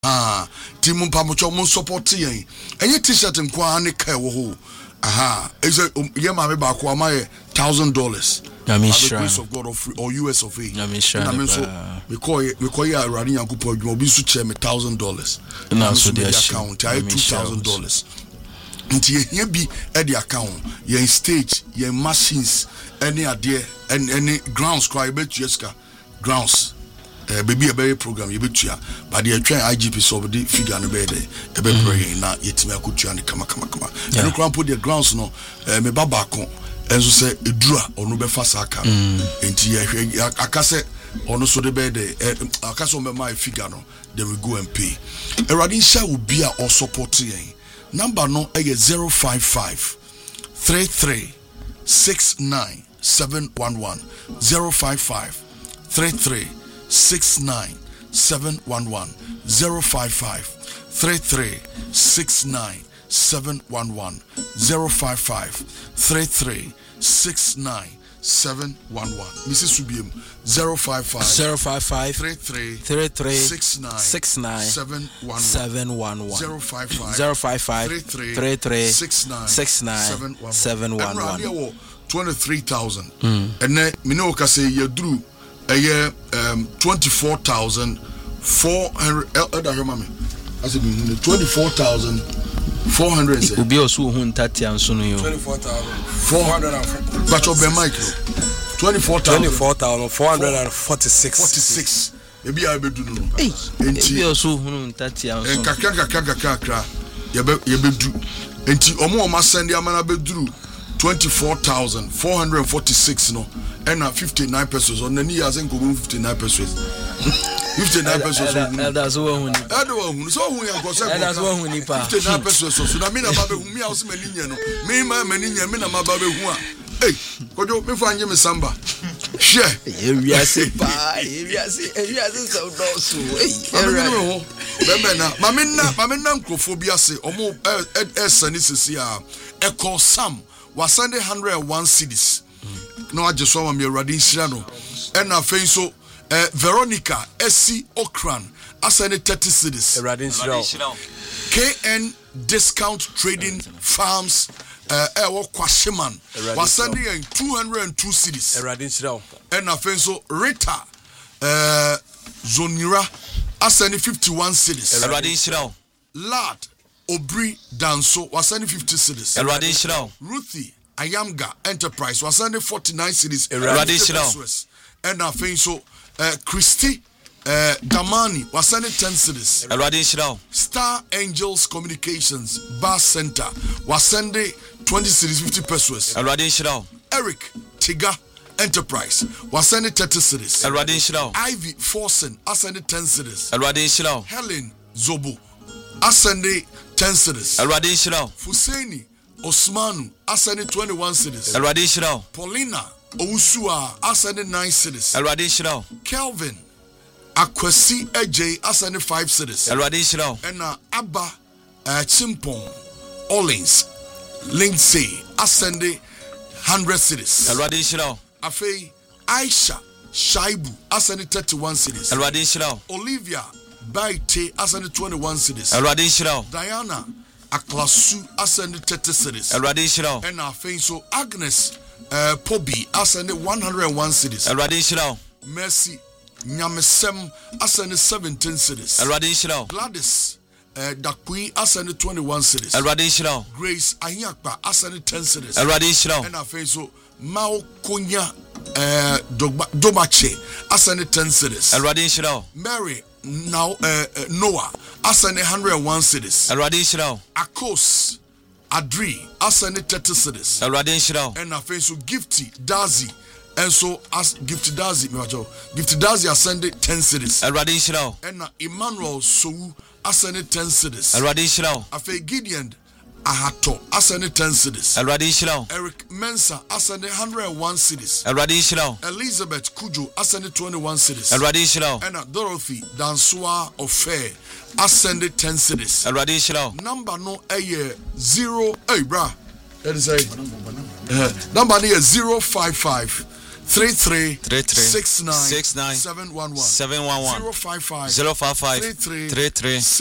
Timu pamocho mon support yen. Enye t-shirt nkwa ne kai wo ho. Is a ye ma me ba ko ama $1,000. I mean sure. Grace of God or US of A. I mean sure. I mean so me call ya Awurade Nyankopon adwuma obi su che me $1,000. Na so the account I $2,000. Nti ye bi e the account ye stage ye machines any ade any grounds kwa e betu eska grounds baby a very program you betua but the train IGP so the figure no be there e be pray na yetimi akutua ne kama and you put the grounds no me baba ko enso say edura onu be fa saka enti ye akase ono so de be there akase on be my figure no then we go and pay Erade sha obi a or support yen number no e 055 33 69 711 055 33 69 711 055 33 69 711 055 33 69 711 Mrs. Subiem 055 33 69 711 055 33 69 711 23,000 and then Minoka say you drew a year 24,400 I said 24,400 Ubi osu hun tati ansunu yo 24,400 but your mic 24,446 maybe I be do no Ubi osu hun tati ansunu kakra ye be do enti omo ma send amana be duru 24,446 no and 59 pesos on the year I think 59 pesos 59 pesos that's one so who you go say that's one 59 pesos so na me na ba be hu me house mani no me ma mani nya me na ma ba be hu a hey kojo me fa anye me samba share ewiase pa ewiase so do so hey mame na nkrofobia se omo esani sisi a eko sam wasande 101 cities no ajeso ma me Awurade nhira no na afei so Veronica SC Okran asande 30 cities Awurade nhira KN Discount Trading Farms ewo Kwashiman wasande 202 cities Awurade nhira na afei so Rita Zonira asande 51 cities Awurade nhira Lad Obri Danso wasande 50 cities Awurade nhira Ruthie Ayamga Enterprise wasande 49 cities Awurade nhira and afei so Christy Damani wasande 10 cities Awurade nhira Star Angels Communications Bar Center wasande 20 cities 50 pesos Awurade nhira Eric Tiga Enterprise wasande 30 cities Awurade nhira Ivy Forsen asande 10 cities Awurade nhira Helen Zobo asande 10 cities Awurade nhira Fuseni Osmanu asande 21 cities Awurade nhira Paulina Owusua asande 9 cities Awurade nhira Kelvin Akwasi AJ asande 5 cities Awurade nhira and Abba Chimpon Orleans Lindsay asande 100 cities Awurade nhira Afei Aisha Shaibu asande 31 cities Awurade nhira Olivia Baite asande 21 cities Awurade nhira Diana Aklasu asande 30 cities Awurade nhira and afei so Agnes Pobi asande 101 cities Awurade nhira Mercy Nyamesem asande 17 cities Awurade nhira Gladys Dakui asande 21 cities Awurade nhira Grace Ahiakpa asande 10 cities Awurade nhira and afei so Mao Konya Dobache asande 10 cities Awurade nhira Mary now Noah asande 101 cities Awurade nhira Akos Adri asande 30 cities Awurade nhira and afei so Gifty Dazi and so as Gifty Dazi asande 10 cities Awurade nhira and Emmanuel Sou asande 10 cities Awurade nhira afei Gideon Ahato asande 10 cities Awurade nhira Eric Mensa asande 101 cities Awurade nhira Elizabeth Kujo asande 21 cities Awurade nhira and Dorothy Dansua Ofe asande 10 cities Awurade nhira number no 0 hey bra that is a number no 055 33 33 69 69 711 711 055 055 33 33